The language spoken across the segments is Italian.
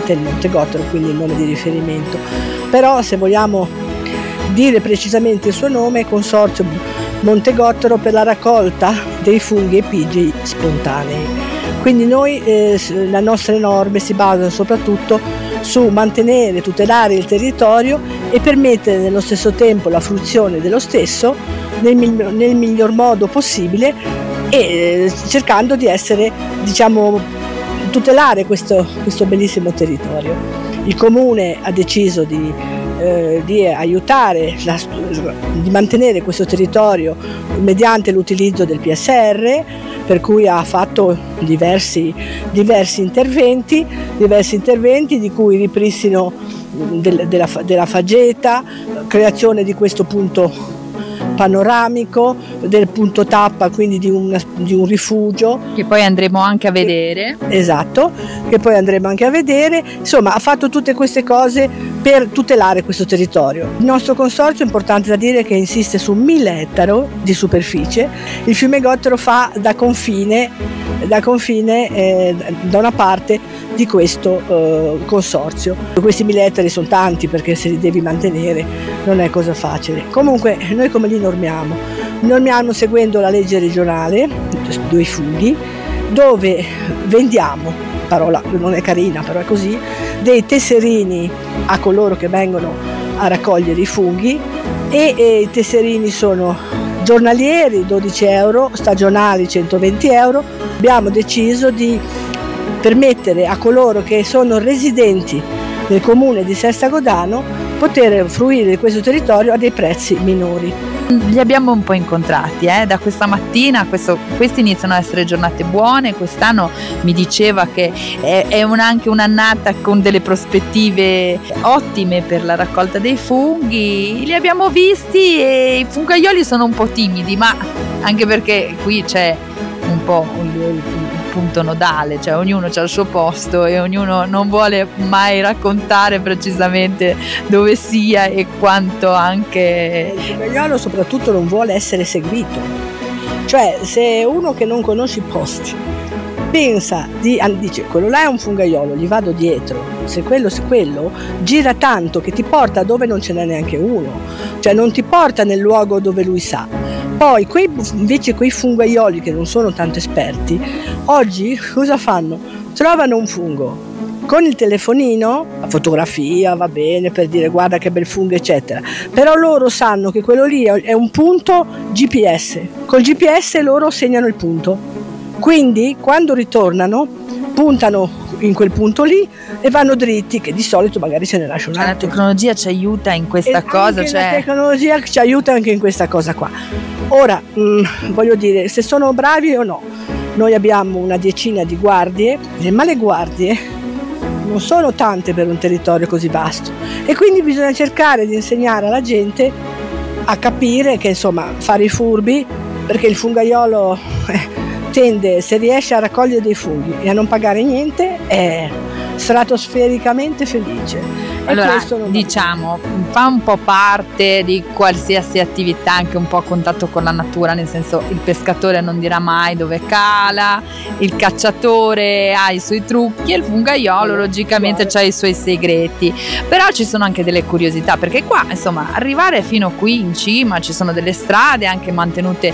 del Montegottero, quindi il nome di riferimento. Però se vogliamo dire precisamente il suo nome, Consorzio Montegottero per la raccolta dei funghi epigei spontanei. Quindi noi, le nostre norme si basano soprattutto su mantenere, tutelare il territorio e permettere nello stesso tempo la fruizione dello stesso nel miglior modo possibile, e cercando di essere, tutelare questo bellissimo territorio. Il Comune ha deciso di aiutare, di mantenere questo territorio mediante l'utilizzo del PSR, per cui ha fatto diversi interventi di cui ripristino della faggeta, creazione di questo punto panoramico, del punto tappa, quindi di un rifugio che poi andremo anche a vedere. Esatto, che poi andremo anche a vedere. Insomma, ha fatto tutte queste cose per tutelare questo territorio. Il nostro consorzio, è importante da dire, che insiste su 1000 ettari di superficie. Il Fiumegottero fa da confine da una parte di questo consorzio. Questi 1000 ettari sono tanti, perché se li devi mantenere non è cosa facile. Comunque noi come li normiamo? Normiamo seguendo la legge regionale dei funghi, dove vendiamo, parola non è carina però è così, dei tesserini a coloro che vengono a raccogliere i funghi, e i tesserini sono giornalieri 12 euro, stagionali 120 euro. Abbiamo deciso di permettere a coloro che sono residenti nel comune di Sesta-Godano poter fruire di questo territorio a dei prezzi minori. Li abbiamo un po' incontrati da questa mattina, queste iniziano ad essere giornate buone. Quest'anno mi diceva che è anche un'annata con delle prospettive ottime per la raccolta dei funghi. Li abbiamo visti e i fungaioli sono un po' timidi, ma anche perché qui c'è un po' il punto nodale, cioè ognuno ha il suo posto e ognuno non vuole mai raccontare precisamente dove sia e quanto anche. Il fungaiolo soprattutto non vuole essere seguito, cioè se uno che non conosce i posti pensa dice quello là è un fungaiolo, gli vado dietro, se quello gira tanto che ti porta dove non ce n'è neanche uno, cioè non ti porta nel luogo dove lui sa. Poi invece quei fungaioli che non sono tanto esperti, oggi cosa fanno? Trovano un fungo con il telefonino, la fotografia va bene per dire guarda che bel fungo eccetera, però loro sanno che quello lì è un punto GPS, col GPS loro segnano il punto, quindi quando ritornano puntano in quel punto lì e vanno dritti, che di solito magari se ne lascia un altro. La tecnologia ci aiuta in questa cosa, la tecnologia ci aiuta anche in questa cosa qua. Ora voglio dire, se sono bravi o no, noi abbiamo una decina di guardie, ma le guardie non sono tante per un territorio così vasto, e quindi bisogna cercare di insegnare alla gente a capire che insomma fare i furbi, perché il fungaiolo tende, se riesce a raccogliere dei funghi e a non pagare niente, è stratosfericamente felice. Allora, diciamo, fa un po' parte di qualsiasi attività, anche un po' a contatto con la natura, nel senso il pescatore non dirà mai dove cala, il cacciatore ha i suoi trucchi e il fungaiolo logicamente ha i suoi segreti. Però ci sono anche delle curiosità, perché qua insomma arrivare fino qui in cima ci sono delle strade anche mantenute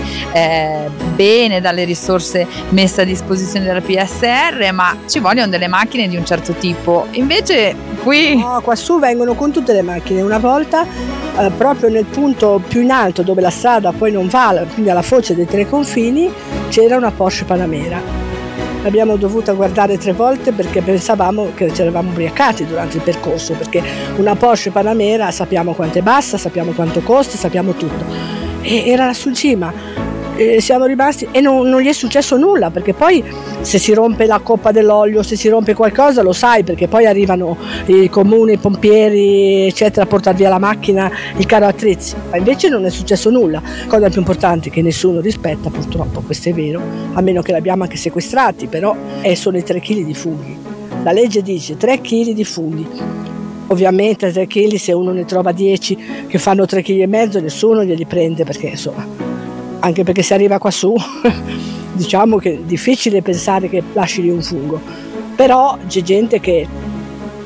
bene dalle risorse messe a disposizione della PSR, ma ci vogliono delle macchine di un certo tipo. Invece qui no, quassù vengono con tutte le macchine. Una volta proprio nel punto più in alto dove la strada poi non va, quindi alla foce dei tre confini, c'era una Porsche Panamera. L'abbiamo dovuta guardare 3 volte perché pensavamo che ci eravamo ubriacati durante il percorso, perché una Porsche Panamera sappiamo quanto è bassa, sappiamo quanto costa, sappiamo tutto, e era sul cima. Siamo rimasti e non gli è successo nulla, perché poi se si rompe la coppa dell'olio, se si rompe qualcosa lo sai, perché poi arrivano i comuni, i pompieri eccetera a portare via la macchina, il carro attrezzi, ma invece non è successo nulla. Cosa più importante che nessuno rispetta, purtroppo, questo è vero, a meno che l'abbiamo anche sequestrati, però sono i 3 kg di funghi. La legge dice 3 kg di funghi. Ovviamente 3 kg, se uno ne trova 10 che fanno 3,5 kg, nessuno glieli prende, perché insomma, anche perché se arriva qua su diciamo che è difficile pensare che lasci lì un fungo, però c'è gente che